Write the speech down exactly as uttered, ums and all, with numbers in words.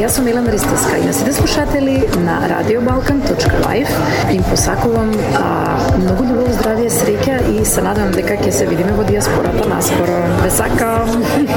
Јас сум Елена Ристевска и на сите слушатели на радио балкан точка лайф им посакувам а, многу добро здравје, среќа и се надевам дека ќе се видиме во диаспората наскоро. Ве сакам!